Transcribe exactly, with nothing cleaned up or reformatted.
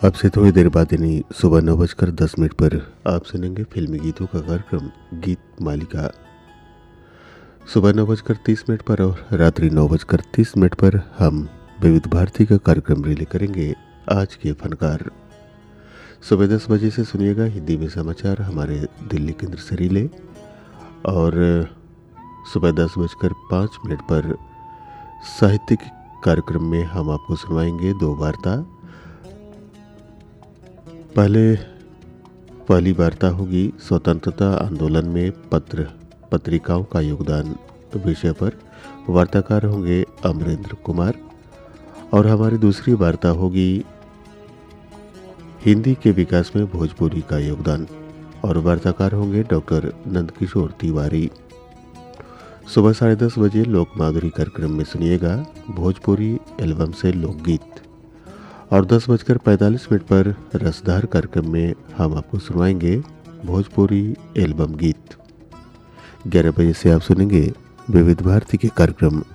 अब से थोड़ी देर बाद यानी सुबह नौ बजकर दस मिनट पर आप सुनेंगे फिल्मी गीतों का कार्यक्रम गीत मालिका। सुबह नौ बजकर तीस मिनट पर और रात्रि नौ बजकर तीस मिनट पर हम विविध भारती का कार्यक्रम रिले करेंगे आज के फनकार। सुबह दस बजे से सुनिएगा हिंदी में समाचार हमारे दिल्ली केंद्र से रिले, और सुबह दस बजकर पाँच मिनट पर साहित्यिक कार्यक्रम में हम आपको सुनवाएंगे दो वार्ता। पहले पहली वार्ता होगी स्वतंत्रता आंदोलन में पत्र पत्रिकाओं का योगदान विषय पर। वार्ताकार होंगे अमरेंद्र कुमार। और हमारी दूसरी वार्ता होगी हिंदी के विकास में भोजपुरी का योगदान, और वार्ताकार होंगे डॉक्टर नंदकिशोर तिवारी। सुबह साढ़े दस बजे लोक माधुरी कार्यक्रम में सुनिएगा भोजपुरी एल्बम से लोकगीत, और दस बजकर पैंतालीस मिनट पर रसधार कार्यक्रम में हम आपको सुनवाएंगे भोजपुरी एल्बम गीत। ग्यारह बजे से आप सुनेंगे विविध भारती के कार्यक्रम